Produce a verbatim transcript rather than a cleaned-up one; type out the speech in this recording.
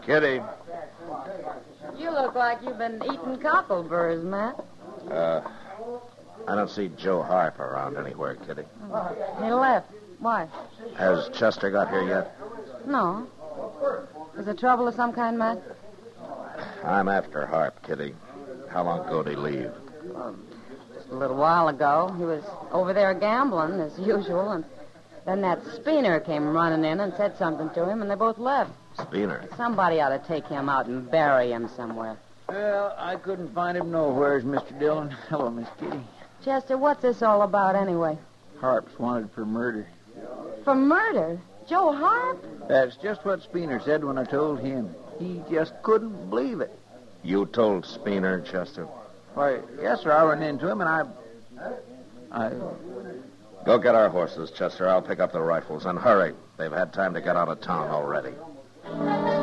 Kitty. You look like you've been eating cockleburrs, Matt. Uh, I don't see Joe Harp around anywhere, Kitty. He left. Why? Has Chester got here yet? No. Is there trouble of some kind, Matt? I'm after Harp, Kitty. How long ago did he leave? Well, just a little while ago. He was over there gambling, as usual, and then that Speener came running in and said something to him, and they both left. Speener? Somebody ought to take him out and bury him somewhere. Well, I couldn't find him nowheres, Mister Dillon. Hello, Miss Kitty. Chester, what's this all about anyway? Harp's wanted for murder. For murder? Joe Harp? That's just what Speener said when I told him. He just couldn't believe it. You told Speener, Chester? Why, yes, sir. I ran into him, and I... I... Go get our horses, Chester. I'll pick up the rifles. And hurry. They've had time to get out of town already.